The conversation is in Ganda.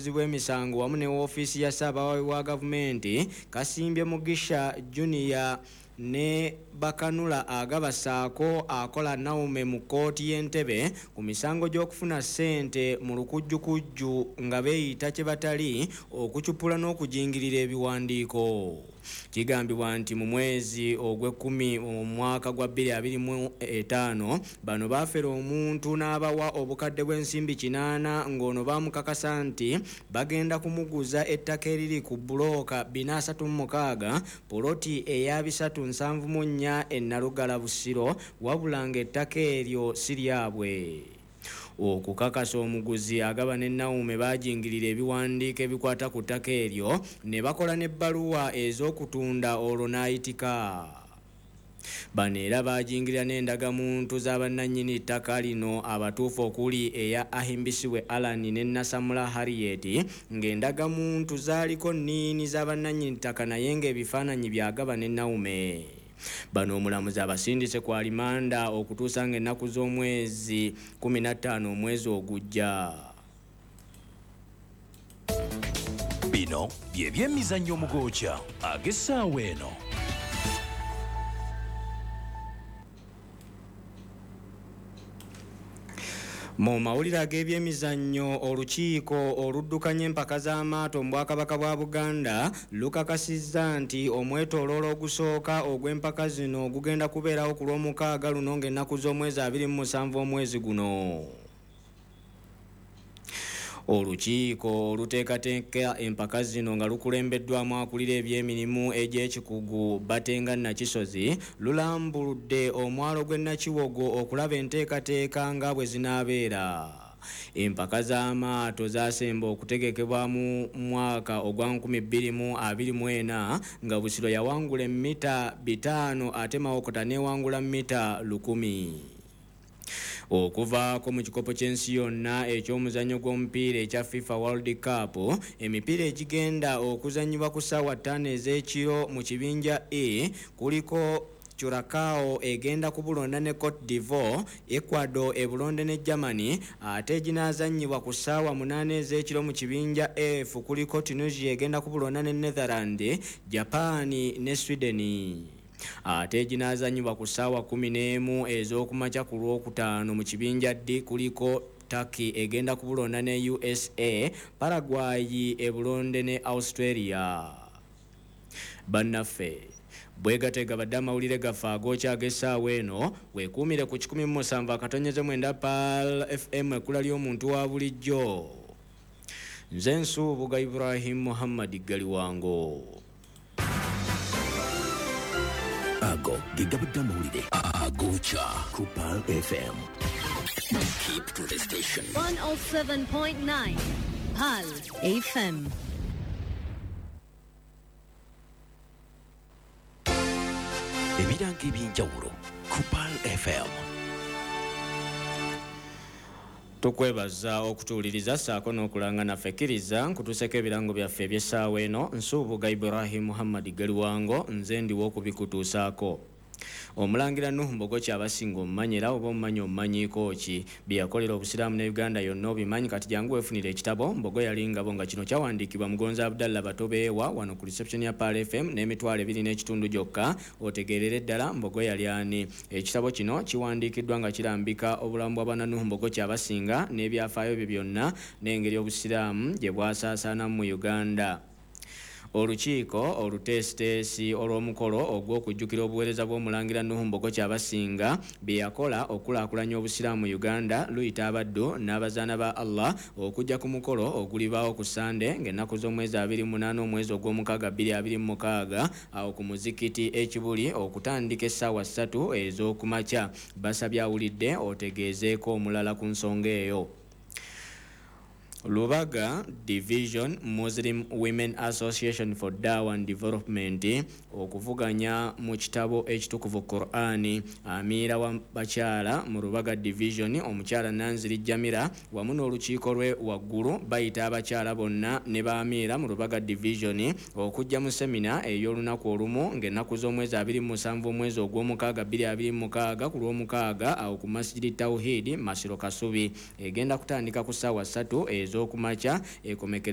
omujuzi w'emisango wamu ne woofiisi ya Ssaabawabi wa gavumenti Kasimbye Mugisha Junior ne Bakanula agabasaako akola Naume mu kkooti y'Entebbe ku misango gy'okufuna ssente mu lukujjukujju nga beeyita kye batali okucupula n'okujingirira ebiwandiiko. Kigambibwa nti mu mwezi ogw'ekkumi mu mwaka gwa 2025 bano baafera omuntu n'abawa obukadde bw'ensimbi 8 ng'ono baamukakasa nti bagenda kumuguza ettaka eriri ku bulooka 436 poloti eya 374 e Nalugala Busiro wabula ng'ettaka eryo si lyabwe. Okukakasa omuguzi agaba ne Naume baajingirira ebiwandiiko ebikwata ku ttaka eryo ne bakola n'ebbaluwa ez'okutunda olwo n'ayitika. Bano era baajingirira n'endagamuntu z'abannannyini ttaka lino abatuufu okuli eya Ahimbisiwe Alan ne Nasamula Harriet ng'endagamuntu zaaliko nniini z'abannannyini ttaka naye ng'ebifaananyi byagaba ne Naume. Bano omulamuzi abasindise ku alimanda okutuusa ng'ennaku z'omwezi 15 omwezi ogujja. Bino bye by'emizannyo omugookya ag'essaawa eno. Mu mawulire ag'ebyemizannyo olukiiko oluddukanya empaka z'amaato mu Bwakabaka bwa Buganda lukakasizza nti omwetooloolo ogusooka ogw'empaka zino gugenda kubeerawo ku Lwomukaaga luno ng'ennaku z'omwezi 27 omwezi guno. Olukiiko oluteekateeka empaka zino nga lukulembeddwamu akulira ebyemirimu egy'ekikugu Batenga Nakisozi lulambuludde omwalo gw'e Nakiwogo okulaba enteekateeka nga bwe zinaabeera. Empaka z'amaato zaasemba okutegekebwa mu mwaka ogwa 2024 nga Busiro yawangula mita 5 ate Mawokota neewangula mita 1000. Okuvaako mu kikopo ky'ensi yonna eky'omuzannyo gw'omupiira ekya FIFA World Cup, emipiira egigenda okuzannyibwa ku ssaawa 5 ez'ekiro mu kibinja E kuliko Curacao egenda kubulonda ne Cote d'Ivoire, Ecuador ebulonde ne Germany, ate eginaazannyibwa ku ssaawa 8 ez'ekiro mu kibinja F kuliko Tunisia egenda kubulonda ne Netherlands, Japan ne Sweden. Ate eginaazannyibwa ku ssaawa 11 ez'okumakya ku Lwokutaano mu kibinja D kuliko Turkey egenda kubulonda ne USA, Paraguay ebulonde ne Australia. Bannaffe bwegatega badde amawulire gaffe agookya ag'essaawa eno weekuumire ku 17.9 PAL FM ekkula ly'omuntu wa bulijjo. Nze Nsuubuga Ibrahim Muhammad Galiwango. Ago gigabadde amawulire agookya ku PAL FM. Keep to the station. 107.9 PAL FM. Ebiranga eby'enjawulo ku PAL FM. Tukwebaza okutuuliriza saako n'okulanga naffe kkiriza nkutuuseko ebirango byaffe eby'essaawa eno. Nsuubuga Ibrahim Muhammad Galiwango nze ndiwo okubikutuusaako. Omulangira Nuhu Mbogokya abasinga omumanyira oba omumanyi omumanyiiko ki bye yakolera obusiraamu ne Uganda yonna obimanyi kati jangu weefunire ekitabo Mbogo yali ngabo nga kino kyawandiikibwa Mugonza Abdallah Batobeewa wano ku reception ya PAL FM n'emitwalo 2.5 gyokka otegeerere ddala Mbogo yali ani. Ekitabo kino kiwandiikiddwa nga kirambika obulamu bwa bana Nuhu Mbogokya abasinga n'ebyafaayo bye byonna n'engeri obusiraamu gye bwasaasaanamu mu Uganda. Olukiiko oluteesiteesi olw'omukolo ogw'okujjukira obuweereza bw'omulangira Nuhu Mbogokya abasinga bye yakola okulaakulanya obusiraamu mu Uganda luyita abaddu n'abazaana ba Allah okujja ku mukolo ogulibaawo ku Sande ng'ennaku z'omwezi 28 omwezi ogw'omukaaga 2026 awo ku muzikiti ekibuli okutandika essaawa 3 ez'okumakya. Basabye awulidde otegeezeeko omulala ku nsonga eyo. Lubaga Division Muslim Women Association for Dawah and Development okuvuganya mu kitabo ekitukuvu Qur'ani. Amiira wa bakyala mu Lubaga Division omukyala Nanziri Jamira wamu n'olukiiko lwe waggulu bayita abakyala bonna ne baamiira mu Lubaga Division okujja mu semina ey'olunaku olumu ng'ennaku z'omwezi 27 omwezi ogw'omukaaga 2026 ku Lwomukaaga awo ku Masjidi Tawhid Masiro Kasubi egenda kutandika ku ssaawa 3 ez'okumakya ekomekera